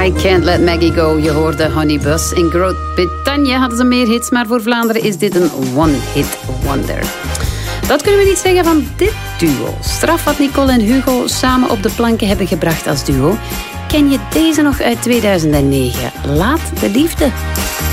I Can't Let Maggie Go. Je hoorde Honey Bus. In Groot-Brittannië hadden ze meer hits, maar voor Vlaanderen is dit een one-hit wonder. Dat kunnen we niet zeggen van dit duo. Straf wat Nicole en Hugo samen op de planken hebben gebracht als duo. Ken je deze nog uit 2009? Laat de liefde.